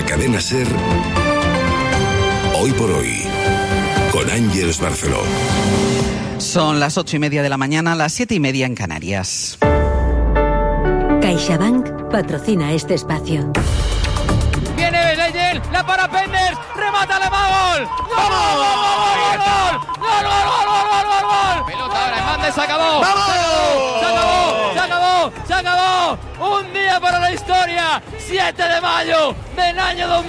cadena SER, Hoy por Hoy, con Ángeles Barceló. Son las 8:30 de la mañana, las 7:30 en Canarias. CaixaBank patrocina este espacio. Viene Leyen, la para Penders, remata Alemán, gol. ¡Gol! Pelota ahora, Hernández, se acabó. Se acabó. Un día para la historia. 7 de mayo del año 2000.